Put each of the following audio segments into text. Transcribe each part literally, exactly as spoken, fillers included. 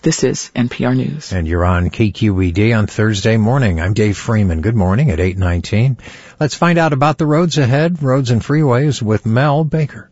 This is N P R News. And you're on K Q E D on Thursday morning. I'm Dave Freeman. Good morning at eight nineteen. Let's find out about the roads ahead, roads and freeways with Mel Baker.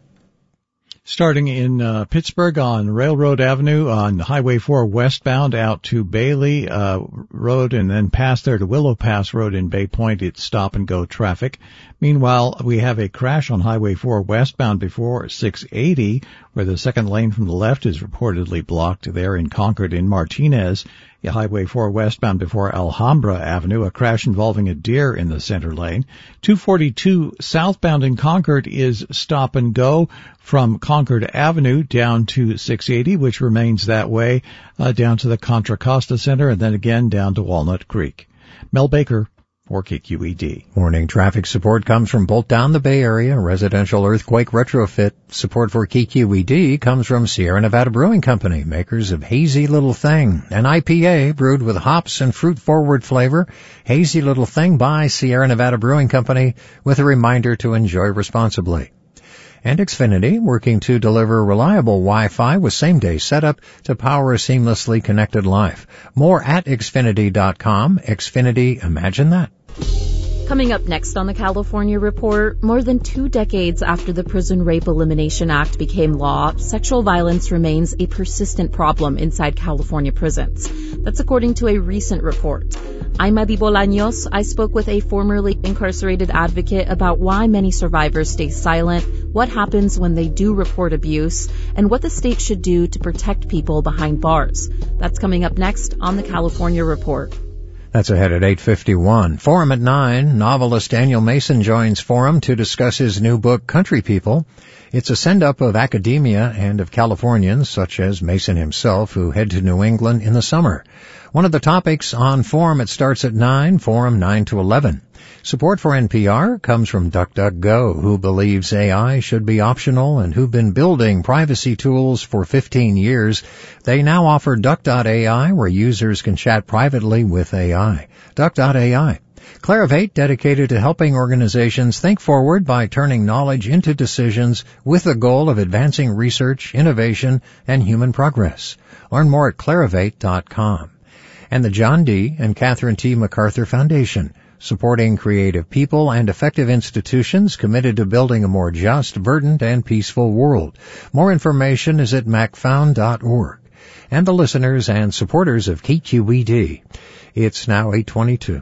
Starting in uh, Pittsburgh on Railroad Avenue on Highway four westbound out to Bailey uh, Road and then past there to Willow Pass Road in Bay Point, it's stop and go traffic. Meanwhile, we have a crash on Highway four westbound before six eighty where the second lane from the left is reportedly blocked there in Concord in Martinez. Highway four westbound before Alhambra Avenue, a crash involving a deer in the center lane. two forty-two southbound in Concord is stop and go from Concord Avenue down to six eighty, which remains that way uh, down to the Contra Costa Center and then again down to Walnut Creek. Mel Baker for K Q E D. Morning traffic support comes from Bolt Down the Bay Area, residential earthquake retrofit. Support for K Q E D comes from Sierra Nevada Brewing Company, makers of Hazy Little Thing, an I P A brewed with hops and fruit-forward flavor. Hazy Little Thing by Sierra Nevada Brewing Company, with a reminder to enjoy responsibly. And Xfinity, working to deliver reliable Wi-Fi with same-day setup to power a seamlessly connected life. More at Xfinity dot com. Xfinity, imagine that. Coming up next on the California Report, more than two decades after the Prison Rape Elimination Act became law, sexual violence remains a persistent problem inside California prisons. That's according to a recent report. I'm Adi Bolaños. I spoke with a formerly incarcerated advocate about why many survivors stay silent, what happens when they do report abuse, and what the state should do to protect people behind bars. That's coming up next on the California Report. That's ahead at eight fifty-one. Forum at nine. Novelist Daniel Mason joins Forum to discuss his new book, Country People. It's a send-up of academia and of Californians, such as Mason himself, who head to New England in the summer. One of the topics on Forum, it starts at nine, Forum nine to eleven. Support for N P R comes from DuckDuckGo, who believes A I should be optional and who've been building privacy tools for fifteen years. They now offer Duck dot A I, where users can chat privately with A I. Duck dot A I. Clarivate, dedicated to helping organizations think forward by turning knowledge into decisions with the goal of advancing research, innovation, and human progress. Learn more at clarivate dot com. And the John D. and Catherine T. MacArthur Foundation, supporting creative people and effective institutions committed to building a more just, verdant, and peaceful world. More information is at mac found dot org. And the listeners and supporters of K Q E D. It's now eight twenty-two.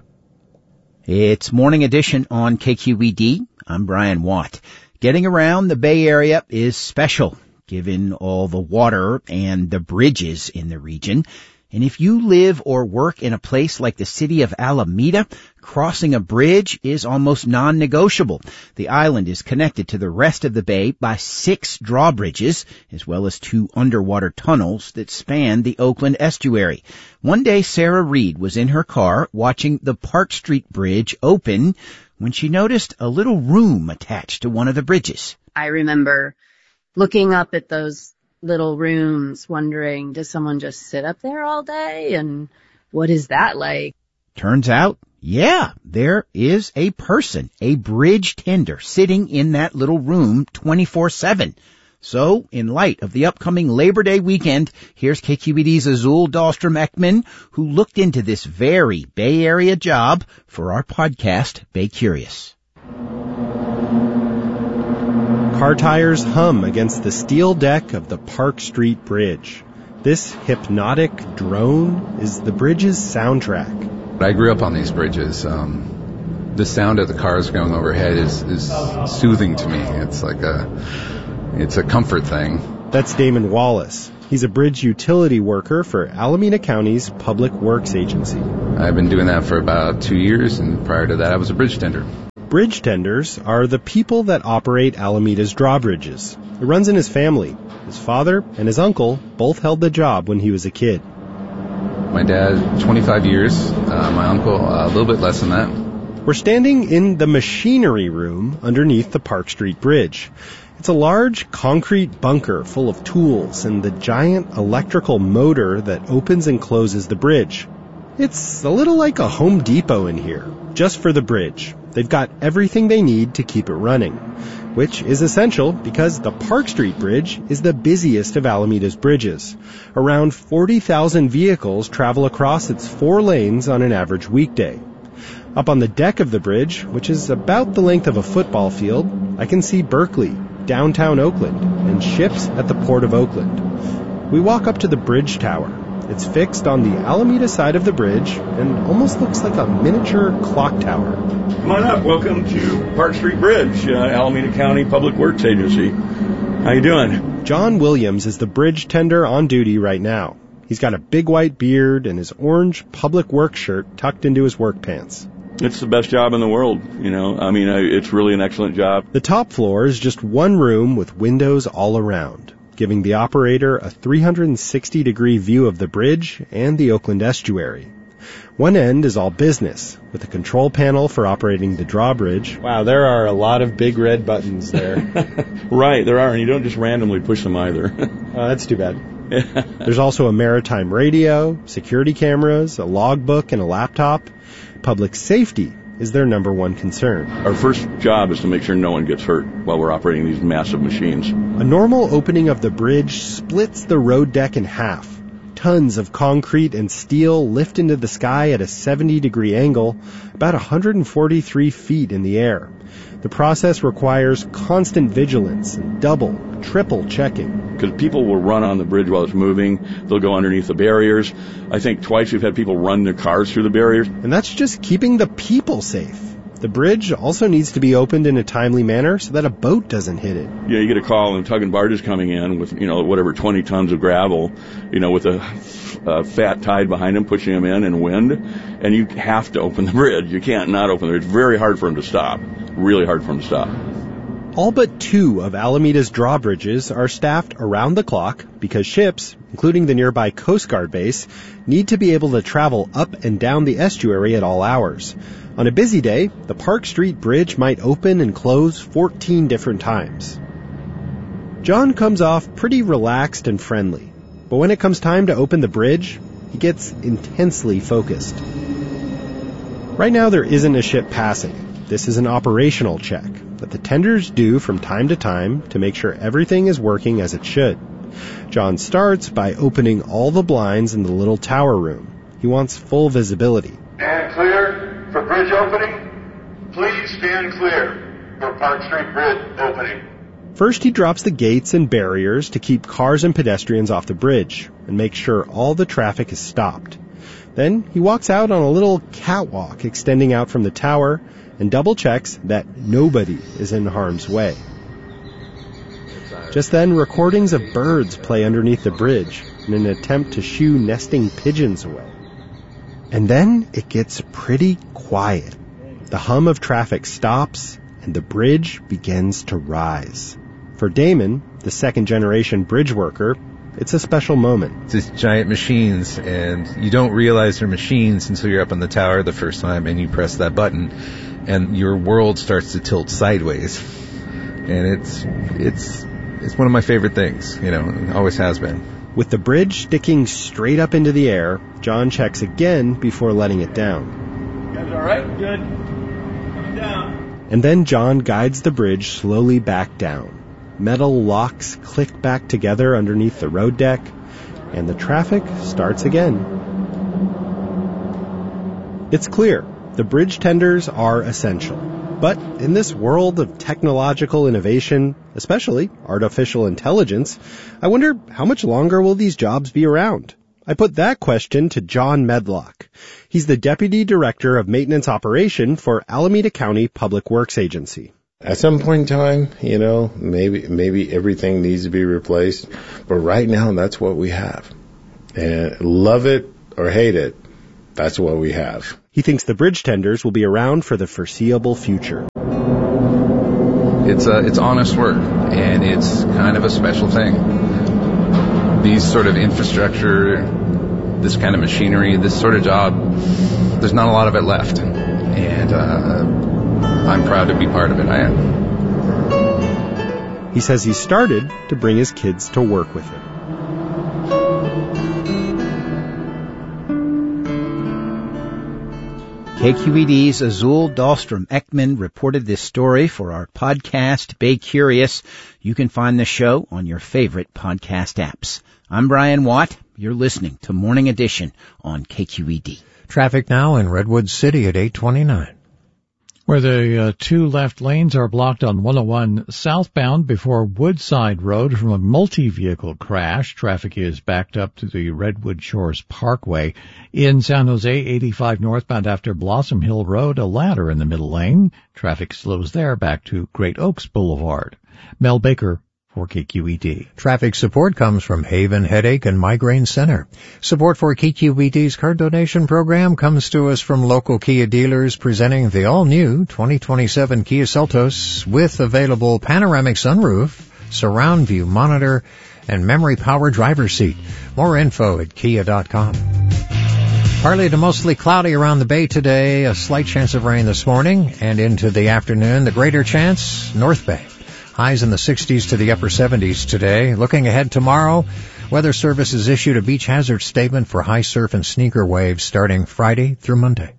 It's Morning Edition on K Q E D. I'm Brian Watt. Getting around the Bay Area is special, given all the water and the bridges in the region. And if you live or work in a place like the city of Alameda, crossing a bridge is almost non-negotiable. The island is connected to the rest of the bay by six drawbridges, as well as two underwater tunnels that span the Oakland estuary. One day, Sarah Reed was in her car watching the Park Street Bridge open when she noticed a little room attached to one of the bridges. I remember looking up at those little rooms, wondering, does someone just sit up there all day? And what is that like? Turns out, yeah, there is a person, a bridge tender, sitting in that little room twenty-four seven. So, in light of the upcoming Labor Day weekend, here's K Q E D's Azul Dahlstrom-Ekman, who looked into this very Bay Area job for our podcast, Bay Curious. Car tires hum against the steel deck of the Park Street Bridge. This hypnotic drone is the bridge's soundtrack. I grew up on these bridges. Um, the sound of the cars going overhead is, is soothing to me. It's like a, it's a comfort thing. That's Damon Wallace. He's a bridge utility worker for Alameda County's Public Works Agency. I've been doing that for about two years, and prior to that I was a bridge tender. Bridge tenders are the people that operate Alameda's drawbridges. It runs in his family. His father and his uncle both held the job when he was a kid. My dad, twenty-five years. Uh, my uncle, uh, a little bit less than that. We're standing in the machinery room underneath the Park Street Bridge. It's a large concrete bunker full of tools and the giant electrical motor that opens and closes the bridge. It's a little like a Home Depot in here, just for the bridge. They've got everything they need to keep it running. which is essential because the Park Street Bridge is the busiest of Alameda's bridges. Around forty thousand vehicles travel across its four lanes on an average weekday. Up on the deck of the bridge, which is about the length of a football field, I can see Berkeley, downtown Oakland, and ships at the Port of Oakland. We walk up to the bridge tower. It's fixed on the Alameda side of the bridge and almost looks like a miniature clock tower. Come on up. Welcome to Park Street Bridge, uh, Alameda County Public Works Agency. How you doing? John Williams is the bridge tender on duty right now. He's got a big white beard and his orange public works shirt tucked into his work pants. It's the best job in the world, you know. I mean, it's really an excellent job. The top floor is just one room with windows all around, giving the operator a three hundred sixty degree view of the bridge and the Oakland estuary. One end is all business, with a control panel for operating the drawbridge. Wow, there are a lot of big red buttons there. Right, there are, and you don't just randomly push them either. Oh, that's too bad. There's also a maritime radio, security cameras, a logbook, and a laptop. Public safety is their number one concern. Our first job is to make sure no one gets hurt while we're operating these massive machines. A normal opening of the bridge splits the road deck in half. Tons of concrete and steel lift into the sky at a seventy degree angle, about one hundred forty-three feet in the air. The process requires constant vigilance and double, triple checking. Because people will run on the bridge while it's moving. They'll go underneath the barriers. I think twice we've had people run their cars through the barriers. And that's just keeping the people safe. The bridge also needs to be opened in a timely manner so that a boat doesn't hit it. Yeah, you get a call and tug and barge is coming in with, you know, whatever, twenty tons of gravel, you know, with a, a fat tide behind them, pushing them in and wind. And you have to open the bridge. You can't not open it. It's very hard for them to stop. Really hard for them to stop. All but two of Alameda's drawbridges are staffed around the clock because ships, including the nearby Coast Guard base, need to be able to travel up and down the estuary at all hours. On a busy day, the Park Street Bridge might open and close fourteen different times. John comes off pretty relaxed and friendly, but when it comes time to open the bridge, he gets intensely focused. Right now there isn't a ship passing. This is an operational check that the tenders do from time to time to make sure everything is working as it should. John starts by opening all the blinds in the little tower room. He wants full visibility. Stand clear for bridge opening. Please stand clear for Park Street Bridge opening. First, he drops the gates and barriers to keep cars and pedestrians off the bridge and make sure all the traffic is stopped. Then he walks out on a little catwalk extending out from the tower and double checks that nobody is in harm's way. Just then, recordings of birds play underneath the bridge in an attempt to shoo nesting pigeons away. And then it gets pretty quiet. The hum of traffic stops and the bridge begins to rise. For Damon, the second-generation bridge worker, it's a special moment. It's these giant machines, and you don't realize they're machines until you're up on the tower the first time and you press that button, and your world starts to tilt sideways. And it's it's it's one of my favorite things, you know, it always has been. With the bridge sticking straight up into the air, John checks again before letting it down. You guys all right? Good. Coming down. And then John guides the bridge slowly back down. Metal locks click back together underneath the road deck, and the traffic starts again. It's clear, the bridge tenders are essential. But in this world of technological innovation, especially artificial intelligence, I wonder how much longer will these jobs be around? I put that question to John Medlock. He's the Deputy Director of Maintenance Operation for Alameda County Public Works Agency. At some point in time, you know, maybe maybe everything needs to be replaced. But right now, that's what we have. And love it or hate it, that's what we have. He thinks the bridge tenders will be around for the foreseeable future. It's uh, it's honest work, and it's kind of a special thing. These sort of infrastructure, this kind of machinery, this sort of job, there's not a lot of it left. And uh I'm proud to be part of it. I am. He says he started to bring his kids to work with him. K Q E D's Azul Dahlstrom-Ekman reported this story for our podcast, Bay Curious. You can find the show on your favorite podcast apps. I'm Brian Watt. You're listening to Morning Edition on K Q E D. Traffic now in Redwood City at eight twenty-nine. Where the uh, two left lanes are blocked on one oh one southbound before Woodside Road from a multi-vehicle crash. Traffic is backed up to the Redwood Shores Parkway. In San Jose, eighty-five northbound after Blossom Hill Road, a ladder in the middle lane. Traffic slows there back to Great Oaks Boulevard. Mel Baker for K Q E D. Traffic support comes from Haven Headache and Migraine Center. Support for K Q E D's card donation program comes to us from local Kia dealers presenting the all-new twenty twenty-seven Kia Seltos with available panoramic sunroof, surround view monitor, and memory power driver seat. More info at kia dot com. Partly to mostly cloudy around the Bay today, a slight chance of rain this morning, and into the afternoon, the greater chance, North Bay. Highs in the sixties to the upper seventies today. Looking ahead tomorrow, Weather Service has issued a beach hazard statement for high surf and sneaker waves starting Friday through Monday.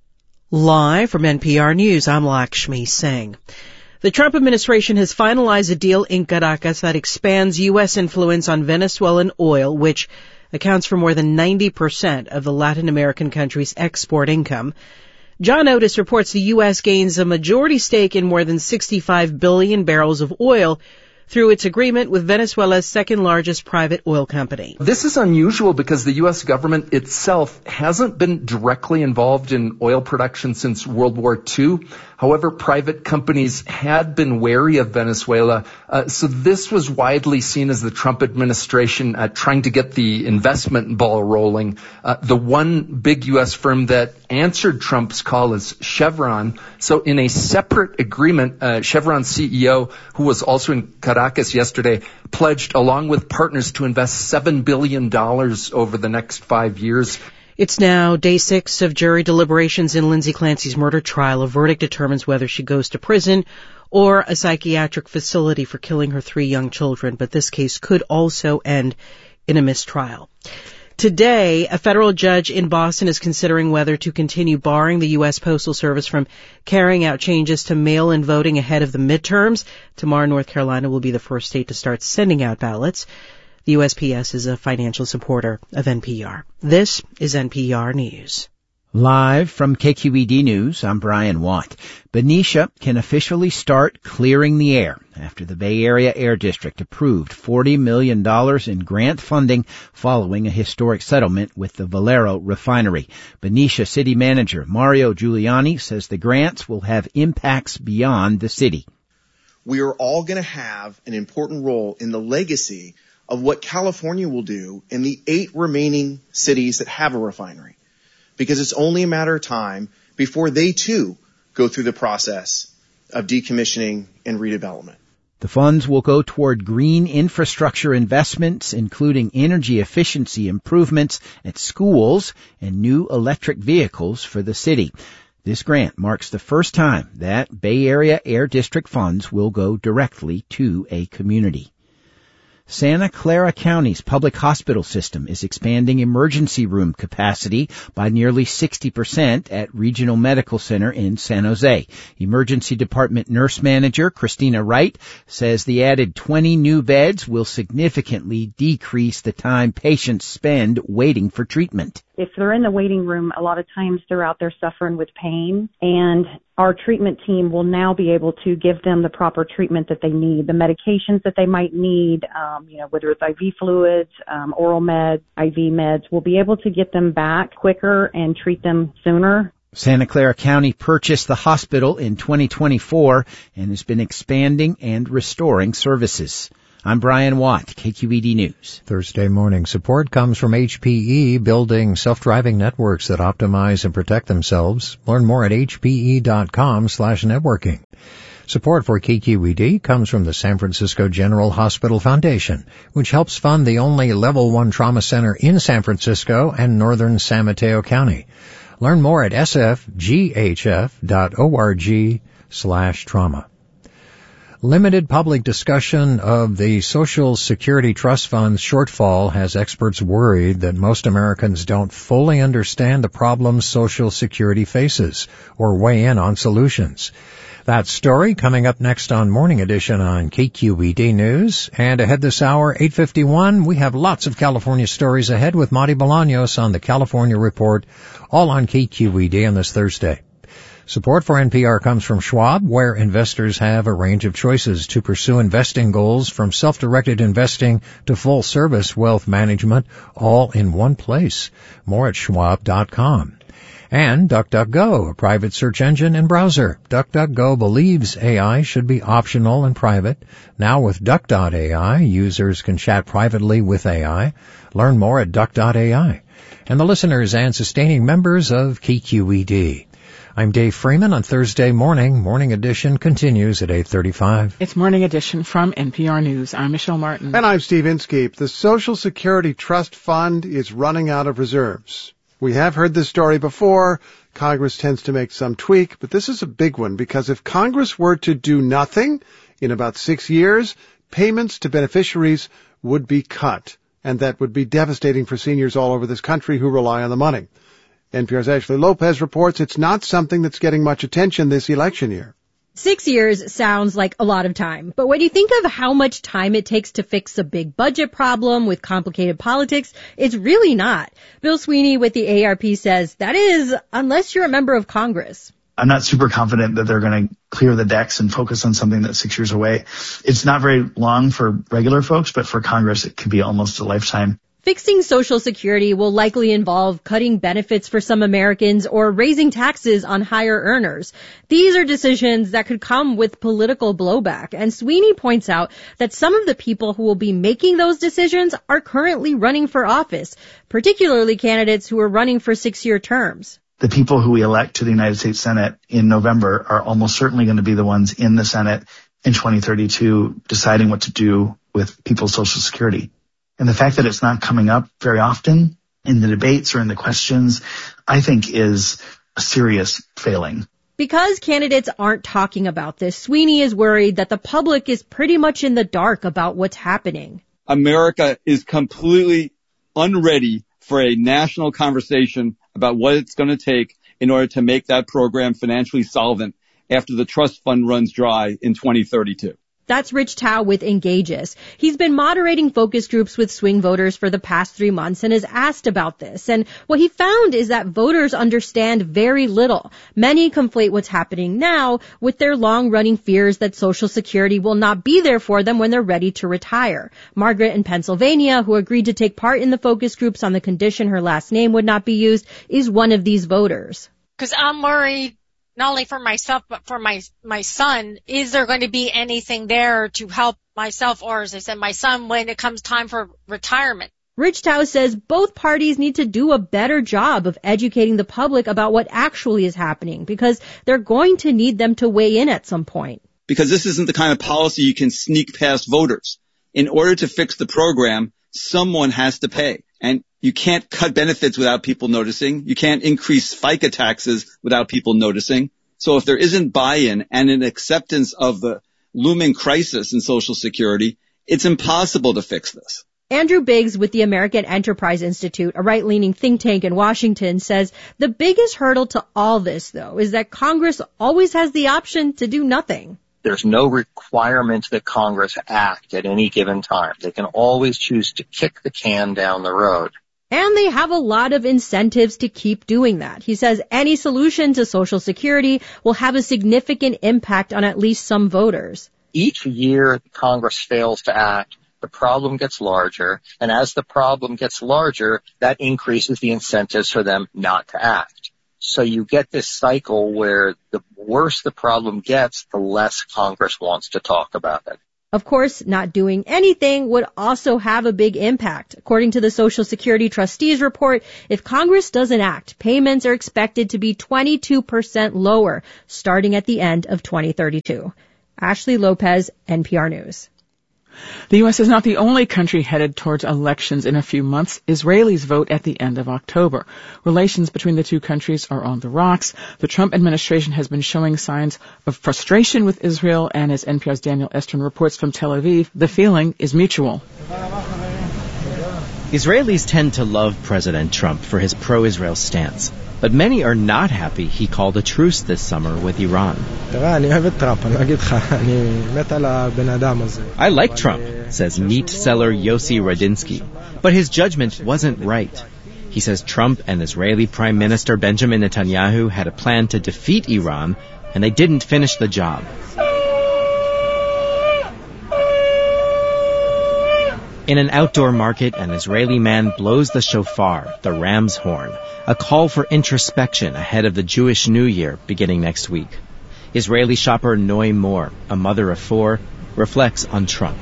Live from N P R News, I'm Lakshmi Singh. The Trump administration has finalized a deal in Caracas that expands U S influence on Venezuelan oil, which accounts for more than ninety percent of the Latin American country's export income. John Otis reports the U S gains a majority stake in more than sixty-five billion barrels of oil through its agreement with Venezuela's second-largest private oil company. This is unusual because the U S government itself hasn't been directly involved in oil production since World War Two. However, private companies had been wary of Venezuela, uh, so this was widely seen as the Trump administration uh, trying to get the investment ball rolling. Uh, the one big U S firm that answered Trump's call is Chevron. So in a separate agreement, uh, Chevron C E O, who was also in Caracas yesterday, pledged along with partners to invest seven billion dollars over the next five years. It's now day six of jury deliberations in Lindsay Clancy's murder trial. A verdict determines whether she goes to prison or a psychiatric facility for killing her three young children. But this case could also end in a mistrial. Today, a federal judge in Boston is considering whether to continue barring the U S Postal Service from carrying out changes to mail-in voting ahead of the midterms. Tomorrow, North Carolina will be the first state to start sending out ballots. The U S P S is a financial supporter of N P R. This is N P R News. Live from K Q E D News, I'm Brian Watt. Benicia can officially start clearing the air after the Bay Area Air District approved forty million dollars in grant funding following a historic settlement with the Valero refinery. Benicia City Manager Mario Giuliani says the grants will have impacts beyond the city. We are all going to have an important role in the legacy of what California will do in the eight remaining cities that have a refinery, because it's only a matter of time before they too go through the process of decommissioning and redevelopment. The funds will go toward green infrastructure investments, including energy efficiency improvements at schools and new electric vehicles for the city. This grant marks the first time that Bay Area Air District funds will go directly to a community. Santa Clara County's public hospital system is expanding emergency room capacity by nearly sixty percent at Regional Medical Center in San Jose. Emergency Department Nurse Manager Christina Wright says the added twenty new beds will significantly decrease the time patients spend waiting for treatment. If they're in the waiting room, a lot of times they're out there suffering with pain, and our treatment team will now be able to give them the proper treatment that they need, the medications that they might need, um, you know, whether it's I V fluids, um, oral meds, I V meds. We'll be able to get them back quicker and treat them sooner. Santa Clara County purchased the hospital in twenty twenty-four and has been expanding and restoring services. I'm Brian Watt, K Q E D News. Thursday morning support comes from H P E, building self-driving networks that optimize and protect themselves. Learn more at h p e dot com slash networking. Support for K Q E D comes from the San Francisco General Hospital Foundation, which helps fund the only Level one trauma center in San Francisco and northern San Mateo County. Learn more at s f g h f dot org slash trauma. Limited public discussion of the Social Security Trust Fund's shortfall has experts worried that most Americans don't fully understand the problems Social Security faces or weigh in on solutions. That story coming up next on Morning Edition on K Q E D News. And ahead this hour, eight fifty-one, we have lots of California stories ahead with Monty Bolaños on the California Report, all on K Q E D on this Thursday. Support for N P R comes from Schwab, where investors have a range of choices to pursue investing goals from self-directed investing to full-service wealth management, all in one place. More at schwab dot com. And DuckDuckGo, a private search engine and browser. DuckDuckGo believes A I should be optional and private. Now with Duck dot A I, users can chat privately with A I. Learn more at Duck dot A I. And the listeners and sustaining members of K Q E D. I'm Dave Freeman on Thursday morning. Morning Edition continues at eight thirty-five. It's Morning Edition from N P R News. I'm Michelle Martin. And I'm Steve Inskeep. The Social Security Trust Fund is running out of reserves. We have heard this story before. Congress tends to make some tweak, but this is a big one because if Congress were to do nothing in about six years, payments to beneficiaries would be cut, and that would be devastating for seniors all over this country who rely on the money. N P R's Ashley Lopez reports it's not something that's getting much attention this election year. Six years sounds like a lot of time, but when you think of how much time it takes to fix a big budget problem with complicated politics, it's really not. Bill Sweeney with the A A R P says that is, unless you're a member of Congress. I'm not super confident that they're going to clear the decks and focus on something that's six years away. It's not very long for regular folks, but for Congress, it could be almost a lifetime. Fixing Social Security will likely involve cutting benefits for some Americans or raising taxes on higher earners. These are decisions that could come with political blowback, and Sweeney points out that some of the people who will be making those decisions are currently running for office, particularly candidates who are running for six-year terms. The people who we elect to the United States Senate in November are almost certainly going to be the ones in the Senate in twenty thirty-two deciding what to do with people's Social Security. And the fact that it's not coming up very often in the debates or in the questions, I think is a serious failing. Because candidates aren't talking about this, Sweeney is worried that the public is pretty much in the dark about what's happening. America is completely unready for a national conversation about what it's going to take in order to make that program financially solvent after the trust fund runs dry in twenty thirty-two. That's Rich Tao with Engages. He's been moderating focus groups with swing voters for the past three months and is asked about this. And what he found is that voters understand very little. Many conflate what's happening now with their long-running fears that Social Security will not be there for them when they're ready to retire. Margaret in Pennsylvania, who agreed to take part in the focus groups on the condition her last name would not be used, is one of these voters. Because I'm worried not only for myself, but for my, my son. Is there going to be anything there to help myself or, as I said, my son when it comes time for retirement? Rich Tao says both parties need to do a better job of educating the public about what actually is happening because they're going to need them to weigh in at some point. Because this isn't the kind of policy you can sneak past voters. In order to fix the program, someone has to pay. And you can't cut benefits without people noticing. You can't increase FICA taxes without people noticing. So if there isn't buy-in and an acceptance of the looming crisis in Social Security, it's impossible to fix this. Andrew Biggs with the American Enterprise Institute, a right-leaning think tank in Washington, says the biggest hurdle to all this, though, is that Congress always has the option to do nothing. There's no requirement that Congress act at any given time. They can always choose to kick the can down the road. And they have a lot of incentives to keep doing that. He says any solution to Social Security will have a significant impact on at least some voters. Each year Congress fails to act, the problem gets larger. And as the problem gets larger, that increases the incentives for them not to act. So you get this cycle where the worse the problem gets, the less Congress wants to talk about it. Of course, not doing anything would also have a big impact. According to the Social Security Trustees report, if Congress doesn't act, payments are expected to be twenty-two percent lower starting at the end of twenty thirty-two. Ashley Lopez, N P R News. The U S is not the only country headed towards elections in a few months. Israelis vote at the end of October. Relations between the two countries are on the rocks. The Trump administration has been showing signs of frustration with Israel, and as N P R's Daniel Estrin reports from Tel Aviv, the feeling is mutual. Israelis tend to love President Trump for his pro-Israel stance, but many are not happy he called a truce this summer with Iran. I like Trump, says meat seller Yossi Radinsky, but his judgment wasn't right. He says Trump and Israeli Prime Minister Benjamin Netanyahu had a plan to defeat Iran, and they didn't finish the job. In an outdoor market, an Israeli man blows the shofar, the ram's horn, a call for introspection ahead of the Jewish New Year beginning next week. Israeli shopper Noi Moore, a mother of four, reflects on Trump.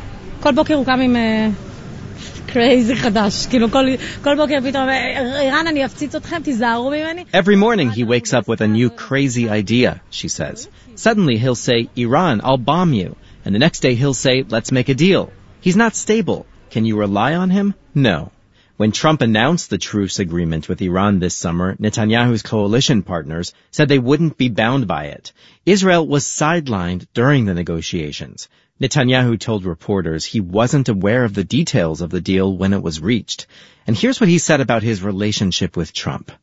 Every morning he wakes up with a new crazy idea, she says. Suddenly he'll say, Iran, I'll bomb you. And the next day he'll say, let's make a deal. He's not stable. Can you rely on him? No. When Trump announced the truce agreement with Iran this summer, Netanyahu's coalition partners said they wouldn't be bound by it. Israel was sidelined during the negotiations. Netanyahu told reporters he wasn't aware of the details of the deal when it was reached. And here's what he said about his relationship with Trump.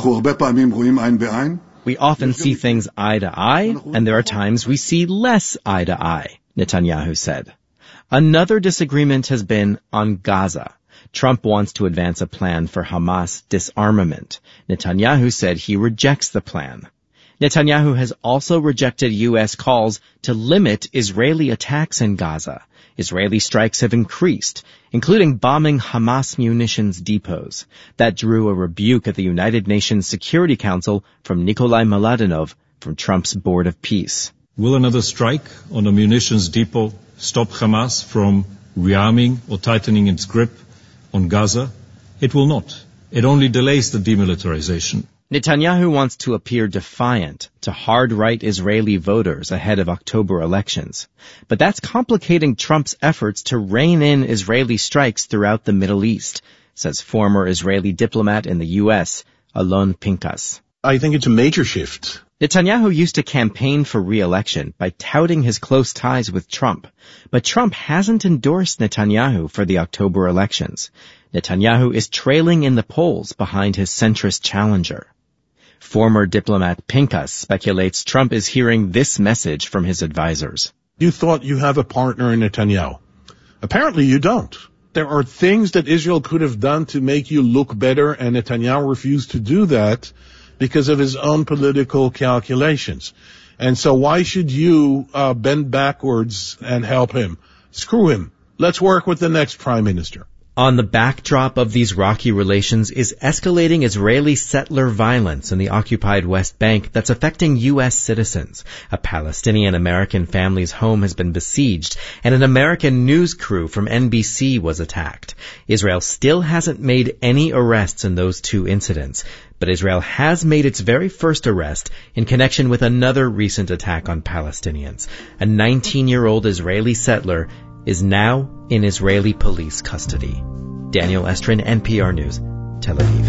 We often see things eye to eye, and there are times we see less eye to eye, Netanyahu said. Another disagreement has been on Gaza. Trump wants to advance a plan for Hamas disarmament. Netanyahu said he rejects the plan. Netanyahu has also rejected U S calls to limit Israeli attacks in Gaza. Israeli strikes have increased, including bombing Hamas munitions depots. That drew a rebuke at the United Nations Security Council from Nikolai Mladenov from Trump's Board of Peace. Will another strike on a munitions depot stop Hamas from rearming or tightening its grip on Gaza? It will not. It only delays the demilitarization. Netanyahu wants to appear defiant to hard-right Israeli voters ahead of October elections. But that's complicating Trump's efforts to rein in Israeli strikes throughout the Middle East, says former Israeli diplomat in the U S, Alon Pinkas. I think it's a major shift. Netanyahu used to campaign for re-election by touting his close ties with Trump, but Trump hasn't endorsed Netanyahu for the October elections. Netanyahu is trailing in the polls behind his centrist challenger. Former diplomat Pinkas speculates Trump is hearing this message from his advisors. You thought you have a partner in Netanyahu. Apparently you don't. There are things that Israel could have done to make you look better, and Netanyahu refused to do that because of his own political calculations. And so why should you uh, bend backwards and help him? Screw him. Let's work with the next prime minister. On the backdrop of these rocky relations is escalating Israeli settler violence in the occupied West Bank that's affecting U S citizens. A Palestinian-American family's home has been besieged, and an American news crew from N B C was attacked. Israel still hasn't made any arrests in those two incidents, but Israel has made its very first arrest in connection with another recent attack on Palestinians. A nineteen-year-old Israeli settler is now in Israeli police custody. Daniel Estrin, N P R News, Tel Aviv.